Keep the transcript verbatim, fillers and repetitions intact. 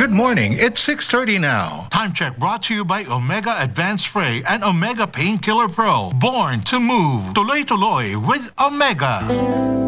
Good morning. It's six thirty now. Time check brought to you by Omega Advanced Spray and Omega Painkiller Pro. Born to move. Tuloy-tuloy with Omega.